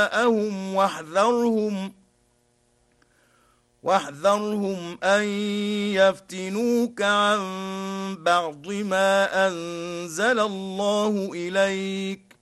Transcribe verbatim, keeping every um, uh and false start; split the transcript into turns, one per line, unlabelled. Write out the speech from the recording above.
جاءهم واحذرهم واحذرهم أن يفتنوك عن بعض ما أنزل الله إليك